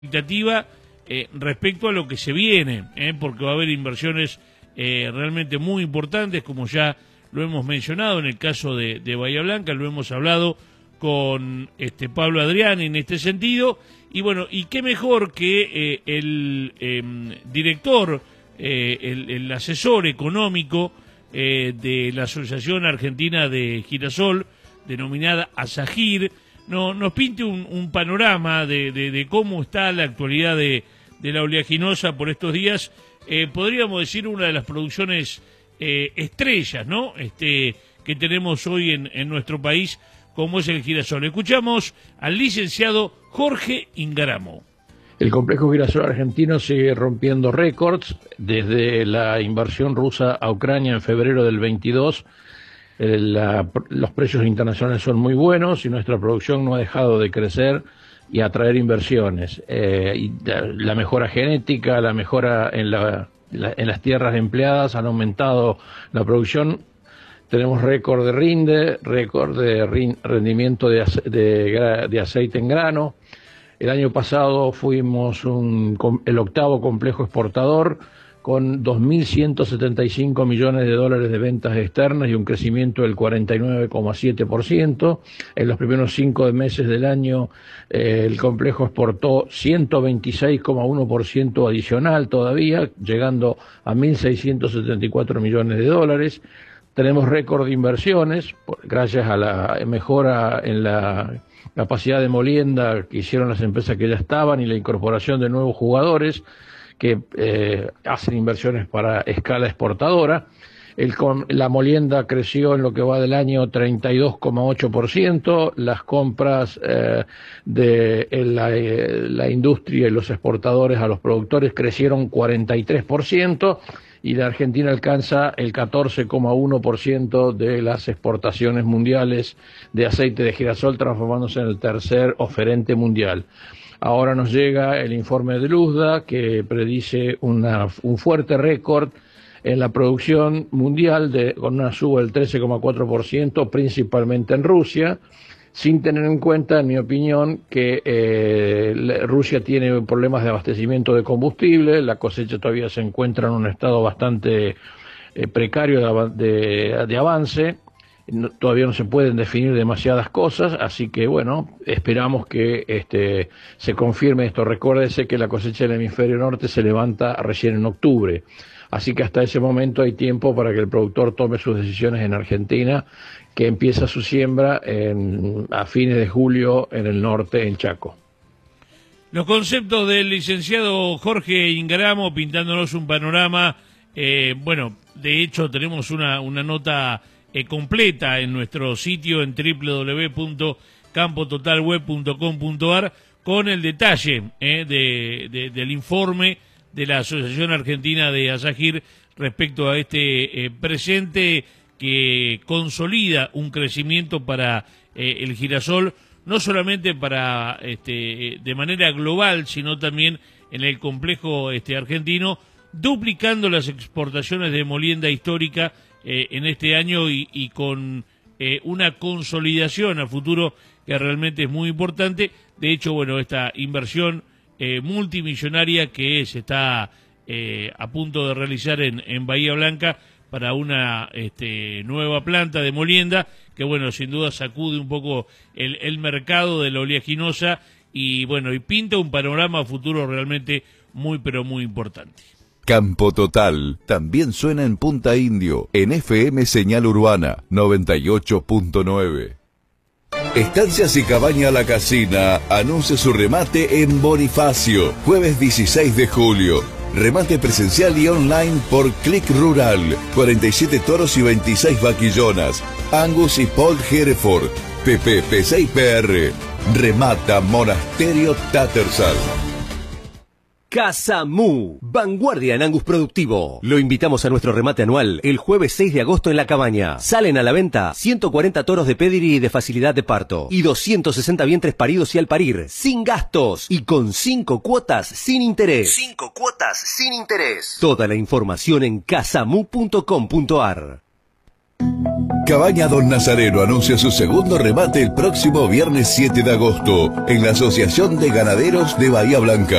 expectativa respecto a lo que se viene, porque va a haber inversiones realmente muy importantes, como ya lo hemos mencionado en el caso de Bahía Blanca, lo hemos hablado con Pablo Adrián en este sentido, y bueno, y qué mejor que el director, el asesor económico de la Asociación Argentina de Girasol, denominada ASAGIR, nos pinte un panorama de cómo está la actualidad de la oleaginosa por estos días. Podríamos decir una de las producciones estrellas, ¿no? Que tenemos hoy en nuestro país, como es el girasol. Escuchamos al licenciado Jorge Ingaramo. El complejo girasol argentino sigue rompiendo récords desde la invasión rusa a Ucrania en febrero del 22. Los precios internacionales son muy buenos y nuestra producción no ha dejado de crecer y atraer inversiones. Y la mejora genética, la mejora en las tierras empleadas han aumentado la producción. Tenemos récord de récord de rendimiento de aceite en grano. El año pasado fuimos el octavo complejo exportador, con 2.175 millones de dólares de ventas externas y un crecimiento del 49,7%. En los primeros 5 meses del año, el complejo exportó 126,1% adicional todavía, llegando a 1.674 millones de dólares. Tenemos récord de inversiones, gracias a la mejora en la capacidad de molienda que hicieron las empresas que ya estaban y la incorporación de nuevos jugadores que hacen inversiones para escala exportadora. La molienda creció en lo que va del año 32,8%, las compras de la industria y los exportadores a los productores crecieron 43%, y la Argentina alcanza el 14,1% de las exportaciones mundiales de aceite de girasol, transformándose en el tercer oferente mundial. Ahora nos llega el informe de Luzda, que predice un fuerte récord en la producción mundial, con una suba del 13,4%, principalmente en Rusia, sin tener en cuenta, en mi opinión, que Rusia tiene problemas de abastecimiento de combustible, la cosecha todavía se encuentra en un estado bastante precario de avance. Todavía no se pueden definir demasiadas cosas, así que bueno, esperamos que se confirme esto. Recuérdese que la cosecha del hemisferio norte se levanta recién en octubre, así que hasta ese momento hay tiempo para que el productor tome sus decisiones en Argentina, que empieza su siembra a fines de julio en el norte, en Chaco. Los conceptos del licenciado Jorge Ingaramo pintándonos un panorama. Bueno, de hecho tenemos una nota completa en nuestro sitio en www.campototalweb.com.ar con el detalle del informe de la Asociación Argentina de ASAGIR respecto a este presente que consolida un crecimiento para el girasol, no solamente para de manera global, sino también en el complejo argentino, duplicando las exportaciones de molienda histórica en este año y con una consolidación a futuro que realmente es muy importante. De hecho, bueno, esta inversión multimillonaria que se está a punto de realizar en Bahía Blanca para una nueva planta de molienda, que bueno, sin duda sacude un poco el mercado de la oleaginosa y bueno, y pinta un panorama a futuro realmente muy pero muy importante. Campo Total también suena en Punta Indio, en FM Señal Urbana 98.9. Estancias y Cabaña La Casina anuncia su remate en Bonifacio, jueves 16 de julio. Remate presencial y online por Click Rural. 47 toros y 26 vaquillonas. Angus y Paul Hereford. PP, P6 PR. Remata Monasterio Tattersall. Casa Mu, vanguardia en Angus productivo. Lo invitamos a nuestro remate anual el jueves 6 de agosto en La Cabaña. Salen a la venta 140 toros de pedigree y de facilidad de parto y 260 vientres paridos y al parir, sin gastos y con 5 cuotas sin interés. 5 cuotas sin interés. Toda la información en casamu.com.ar. Cabaña Don Nazareno anuncia su segundo remate el próximo viernes 7 de agosto en la Asociación de Ganaderos de Bahía Blanca.